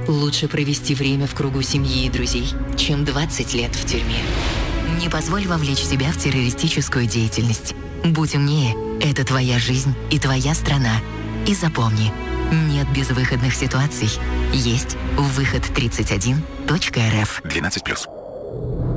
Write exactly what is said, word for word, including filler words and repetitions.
Лучше провести время в кругу семьи и друзей, чем двадцать лет в тюрьме. Не позволь вовлечь себя в террористическую деятельность. Будь умнее, это твоя жизнь и твоя страна. И запомни, нет безвыходных ситуаций. Есть выход тридцать один точка эр эф. двенадцать плюс.